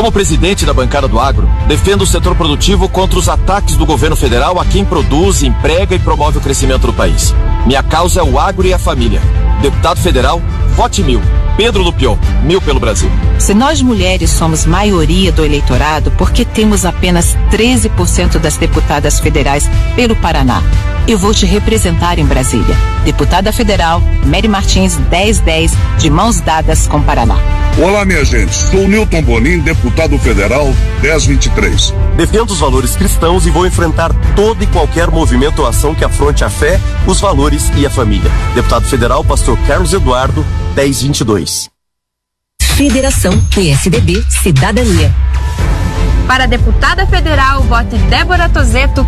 Como presidente da bancada do agro, defendo o setor produtivo contra os ataques do governo federal a quem produz, emprega e promove o crescimento do país. Minha causa é o agro e a família. Deputado federal, vote 1000. Pedro Lupion, 1000 pelo Brasil. Se nós mulheres somos maioria do eleitorado, por que temos apenas 13% das deputadas federais pelo Paraná? Eu vou te representar em Brasília. Deputada federal, Mary Martins, 1010, de mãos dadas com Paraná. Olá, minha gente. Sou Newton Bonin, deputado federal, 1023. Defendo os valores cristãos e vou enfrentar todo e qualquer movimento ou ação que afronte a fé, os valores e a família. Deputado federal, pastor Carlos Eduardo, 1022. Federação PSDB Cidadania. Para deputada federal, vote Débora Tozeto,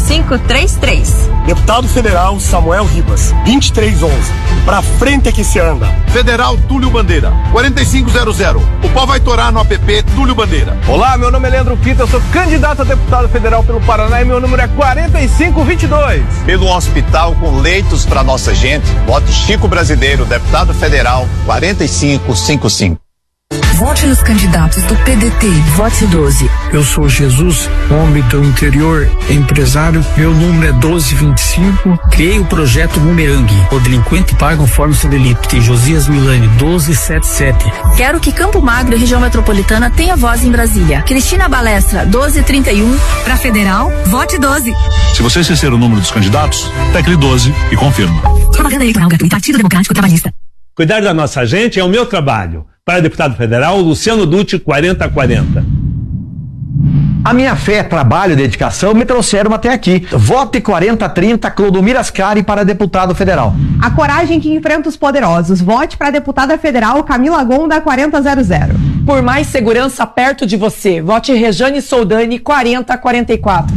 4533. Deputado federal Samuel Ribas, 2311. Pra frente é que se anda. Federal Túlio Bandeira, 4500. O pau vai torar no app Túlio Bandeira. Olá, meu nome é Leandro Pita, eu sou candidato a deputado federal pelo Paraná e meu número é 4522. Pelo hospital com leitos pra nossa gente, vote Chico Brasileiro, deputado federal, 4555. Vote nos candidatos do PDT, vote 12. Eu sou Jesus, homem do interior, empresário. Meu número é 1225. Criei o projeto Bumerangue. O delinquente paga conforme seu delito. Tem Josias Milani, 1277. Quero que Campo Magro e região metropolitana tenha voz em Brasília. Cristina Balestra, 1231. Pra federal, vote 12. Se você esquecer o número dos candidatos, tecle 12 e confirma. Propaganda eleitoral gratuita, Partido Democrático Trabalhista. Cuidar da nossa gente é o meu trabalho. Para deputado federal, Luciano Dutti, 4040. A minha fé, trabalho e dedicação me trouxeram até aqui. Vote 4030, Clodomir Ascari para deputado federal. A coragem que enfrenta os poderosos. Vote para deputada federal Camila Gonda, 4000. Por mais segurança perto de você. Vote Rejane Soldani, 4044.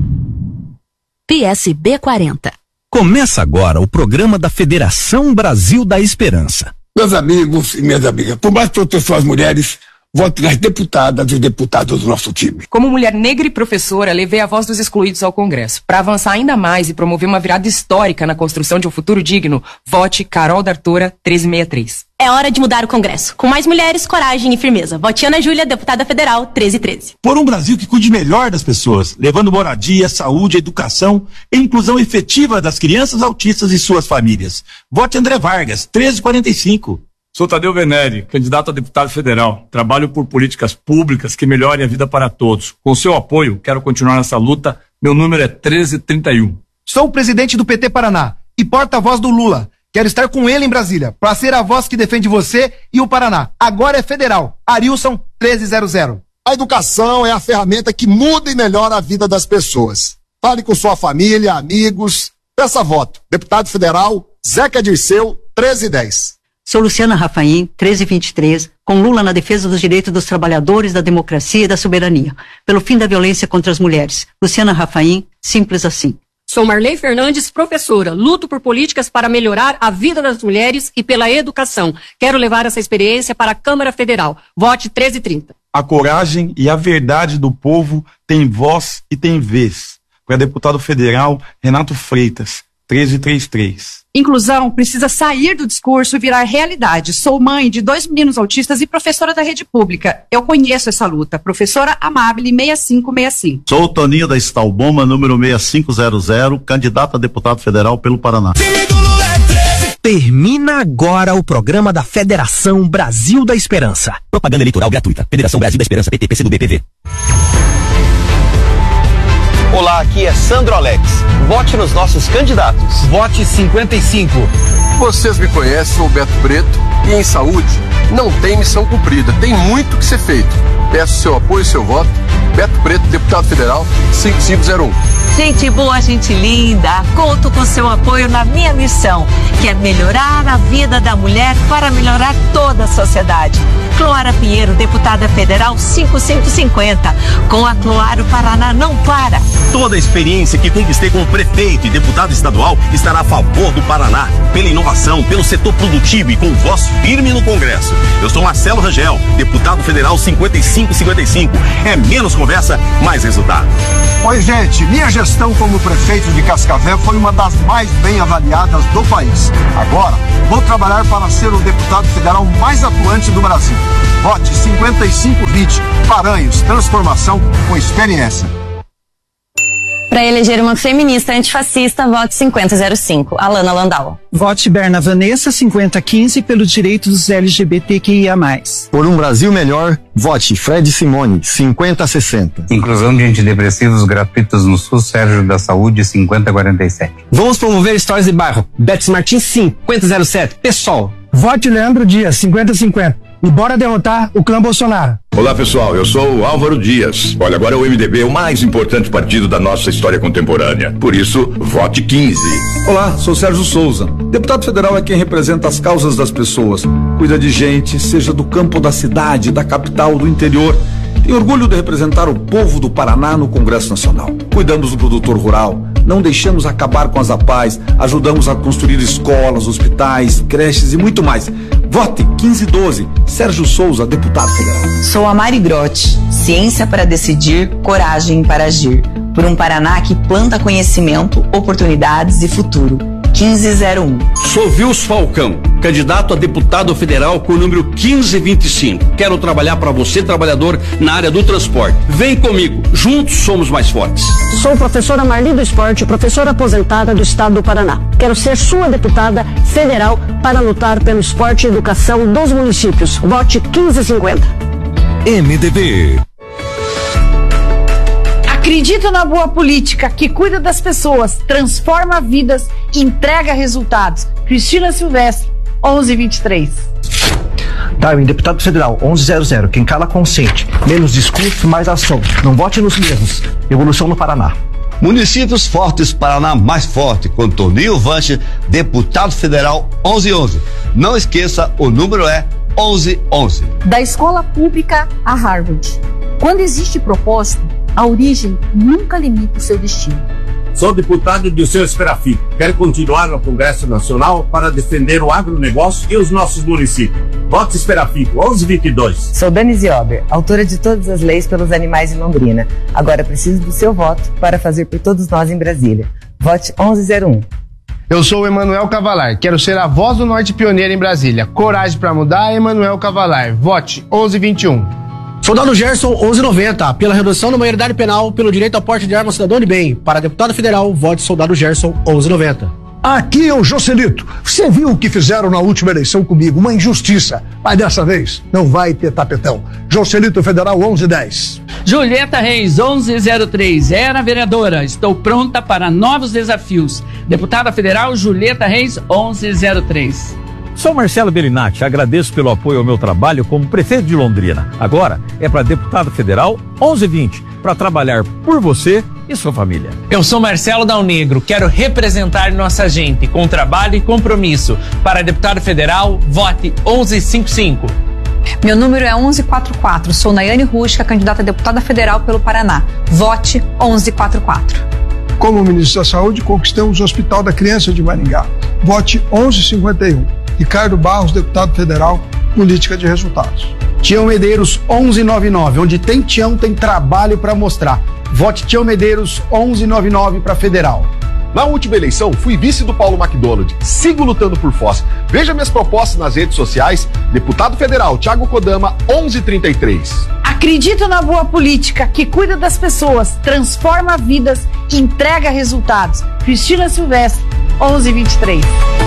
PSB 40. Começa agora o programa da Federação Brasil da Esperança. Meus amigos e minhas amigas, por mais proteção às mulheres, vote nas deputadas e deputados do nosso time. Como mulher negra e professora, levei a voz dos excluídos ao Congresso. Para avançar ainda mais e promover uma virada histórica na construção de um futuro digno, vote Carol D'Artora, 1363. É hora de mudar o Congresso. Com mais mulheres, coragem e firmeza. Vote Ana Júlia, deputada federal, 1313. Por um Brasil que cuide melhor das pessoas, levando moradia, saúde, educação e inclusão efetiva das crianças autistas e suas famílias. Vote André Vargas, 1345. Sou Tadeu Venere, candidato a deputado federal. Trabalho por políticas públicas que melhorem a vida para todos. Com seu apoio, quero continuar nessa luta. Meu número é 1331. Sou o presidente do PT Paraná e porta-voz do Lula. Quero estar com ele em Brasília, para ser a voz que defende você e o Paraná. Agora é federal. Arilson, 1300. A educação é a ferramenta que muda e melhora a vida das pessoas. Fale com sua família, amigos. Peça voto. Deputado federal, Zeca Dirceu, 1310. Sou Luciana Rafaim, 1323, com Lula na defesa dos direitos dos trabalhadores, da democracia e da soberania. Pelo fim da violência contra as mulheres. Luciana Rafaim, simples assim. Sou Marley Fernandes, professora. Luto por políticas para melhorar a vida das mulheres e pela educação. Quero levar essa experiência para a Câmara Federal. Vote 1330. A coragem e a verdade do povo têm voz e têm vez. Para deputado federal, Renato Freitas, 1333. Inclusão precisa sair do discurso e virar realidade. Sou mãe de 2 meninos autistas e professora da rede pública. Eu conheço essa luta. Professora Amabile, 6565. Sou o Toninho da Stalboma, número 6500, candidato a deputado federal pelo Paraná. Termina agora o programa da Federação Brasil da Esperança. Propaganda eleitoral gratuita. Federação Brasil da Esperança, PT, PCdoB, PV. Olá, aqui é Sandro Alex. Vote nos nossos candidatos. Vote 55. Vocês me conhecem, sou o Beto Preto e em saúde não tem missão cumprida, tem muito que ser feito. Peço seu apoio e seu voto. Beto Preto, deputado federal, 5501. Gente boa, gente linda, conto com seu apoio na minha missão, que é melhorar a vida da mulher para melhorar toda a sociedade. Cloara Pinheiro, deputada federal, 5550. Com a Cloara, o Paraná não para. Toda a experiência que conquistei como prefeito e deputado estadual estará a favor do Paraná, pela inovação, pelo setor produtivo e com voz firme no Congresso. Eu sou Marcelo Rangel, deputado federal 5555. É menos conversa, mais resultado. Oi, gente, minha gestão como prefeito de Cascavel foi uma das mais bem avaliadas do país. Agora, vou trabalhar para ser o deputado federal mais atuante do Brasil. Vote 5520, Paranhos, transformação com experiência. Para eleger uma feminista antifascista, vote 5005, Alana Landau. Vote Berna Vanessa 5015 pelo direito dos LGBTQIA+. Por um Brasil melhor, vote Fred Simone 5060. Inclusão de antidepressivos gratuitos no SUS, Sérgio da Saúde 5047. Vamos promover histórias de bairro, Betis Martins 5007, PSOL. Vote Leandro Dias 5050. E bora derrotar o clã Bolsonaro. Olá pessoal, eu sou o Álvaro Dias. Olha, agora o MDB é o mais importante partido da nossa história contemporânea. Por isso, vote 15. Olá, sou Sérgio Souza. Deputado federal é quem representa as causas das pessoas. Cuida de gente, seja do campo da cidade, da capital, do interior. Tenho orgulho de representar o povo do Paraná no Congresso Nacional. Cuidamos do produtor rural, não deixamos acabar com as APAES, ajudamos a construir escolas, hospitais, creches e muito mais. Vote 1512, Sérgio Souza, deputado federal. Sou a Mari Grotti. Ciência para decidir, coragem para agir. Por um Paraná que planta conhecimento, oportunidades e futuro. 1501. Sou Vils Falcão, candidato a deputado federal com o número 1525. Quero trabalhar para você, trabalhador, na área do transporte. Vem comigo, juntos somos mais fortes. Sou professora Marli do Esporte, professora aposentada do estado do Paraná. Quero ser sua deputada federal para lutar pelo esporte e educação dos municípios. Vote 1550. MDB. Acredito na boa política que cuida das pessoas, transforma vidas e entrega resultados. Cristina Silvestre, 1123. Time, deputado federal, 1100. Quem cala consente. Menos discurso, mais ação. Não vote nos mesmos. Evolução no Paraná. Municípios fortes, Paraná mais forte. Com Toninho Vanche, deputado federal, 1111. Não esqueça, o número é 1111. Da escola pública a Harvard. Quando existe proposta, a origem nunca limita o seu destino. Sou deputado do seu Esperafico. Quero continuar no Congresso Nacional para defender o agronegócio e os nossos municípios. Vote Esperafico, 1122. Sou Denise Ober, autora de todas as leis pelos animais em Londrina. Agora preciso do seu voto para fazer por todos nós em Brasília. Vote 1101. Eu sou o Emanuel Cavalar, quero ser a voz do Norte pioneira em Brasília. Coragem para mudar, Emanuel Cavalar. Vote 1121. Soldado Gerson, 1190, pela redução da maioridade penal, pelo direito ao porte de arma cidadão de bem. Para deputado federal, vote Soldado Gerson, 1190. Aqui é o Joselito. Você viu o que fizeram na última eleição comigo? Uma injustiça. Mas dessa vez não vai ter tapetão. Joselito Federal, 1110. Julieta Reis, 1103. Era vereadora. Estou pronta para novos desafios. Deputada federal, Julieta Reis, 1103. Sou Marcelo Bellinati, agradeço pelo apoio ao meu trabalho como prefeito de Londrina. Agora é para deputado federal 1120, para trabalhar por você e sua família. Eu sou Marcelo Dal Negro, quero representar nossa gente com trabalho e compromisso. Para deputado federal, vote 1155. Meu número é 1144, sou Nayane Rusca, candidata a deputada federal pelo Paraná. Vote 1144. Como ministro da Saúde, conquistamos o Hospital da Criança de Maringá. Vote 1151. Ricardo Barros, deputado federal, política de resultados. Tião Medeiros, 1199. Onde tem Tião, tem trabalho para mostrar. Vote Tião Medeiros, 1199 para federal. Na última eleição, fui vice do Paulo McDonald. Sigo lutando por Foz. Veja minhas propostas nas redes sociais. Deputado federal, Thiago Kodama, 1133. Acredito na boa política que cuida das pessoas, transforma vidas e entrega resultados. Cristina Silvestre, 1123.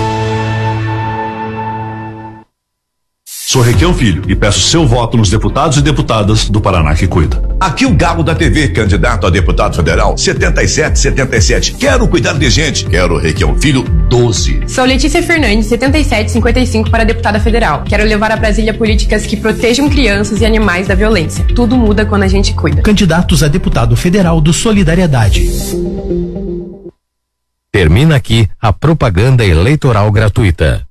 Sou Requião Filho e peço seu voto nos deputados e deputadas do Paraná que cuida. Aqui o Galo da TV, candidato a deputado federal, 7777. Quero cuidar de gente. Quero Requião Filho, 12. Sou Letícia Fernandes, 7755 para deputada federal. Quero levar a Brasília políticas que protejam crianças e animais da violência. Tudo muda quando a gente cuida. Candidatos a deputado federal do Solidariedade. Termina aqui a propaganda eleitoral gratuita.